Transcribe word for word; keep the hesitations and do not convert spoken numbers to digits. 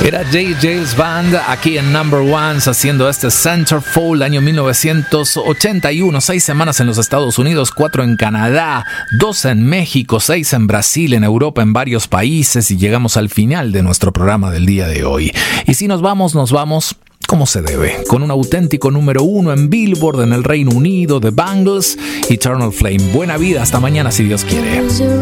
Era Jay Jails Band aquí en Number Ones haciendo este Centerfold, año mil novecientos ochenta y uno. Seis semanas en los Estados Unidos, cuatro en Canadá, dos en México, seis en Brasil, en Europa, en varios países, y llegamos al final de nuestro programa del día de hoy. Y si nos vamos, nos vamos como se debe, con un auténtico número uno en Billboard en el Reino Unido, The Bangles, Eternal Flame. Buena vida, hasta mañana si Dios quiere.